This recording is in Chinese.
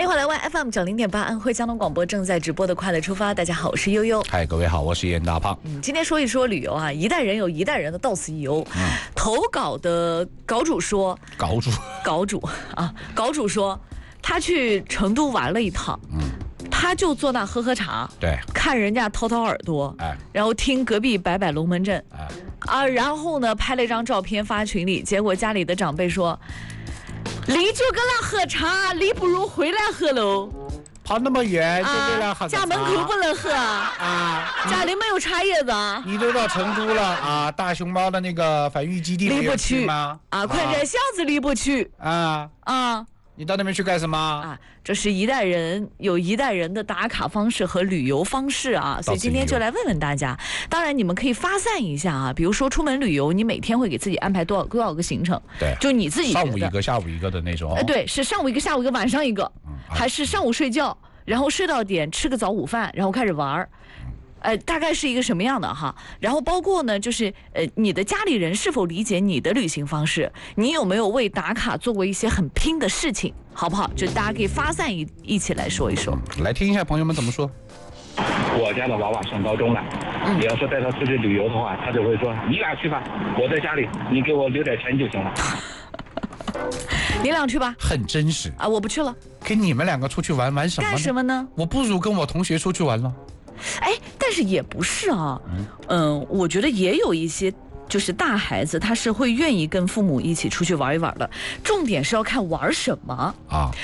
欢迎回来，One FM 90.8安徽交通广播正在直播的快乐出发。大家好，我是悠悠。 嗨，各位好，我是严大胖。 今天说一说旅游啊，一代人有一代人的到此一游。投稿的稿主说，稿主说，他去成都玩了一趟。他就坐那喝茶， 对， 看人家掏耳朵，然后听隔壁摆龙门阵，然后呢拍了一张照片发群里，结果家里的长辈说，你就跟他喝茶，你不如回来喝喽。 跑那么远就为了喝茶， 家门口不能喝家里没有茶叶子。 你都到成都了啊，大熊猫的那个繁育基地离不去吗？ 快点巷子离不去你到那边去干什么这是一代人有一代人的打卡方式和旅游方式所以今天就来问问大家。当然你们可以发散一下比如说出门旅游，你每天会给自己安排多少个行程？ 对， 就你自己上午一个下午一个的那种对，是上午一个下午一个晚上一个还是上午睡觉，然后睡到点吃个早午饭，然后开始玩大概是一个什么样的然后包括呢，就是你的家里人是否理解你的旅行方式？你有没有为打卡做过一些很拼的事情？好不好？就大家可以发散一起来说一说。 来听一下朋友们怎么说。 我家的娃娃上高中了，你要说带他出去旅游的话，他就会说你俩去吧，我在家里，你给我留点钱就行了。 你俩去吧， 很真实我不去了。 跟你们两个出去玩什么呢？ 干什么呢？ 我不如跟我同学出去玩了。 但是也不是我觉得也有一些就是大孩子他是会愿意跟父母一起出去玩一玩的，重点是要看玩什么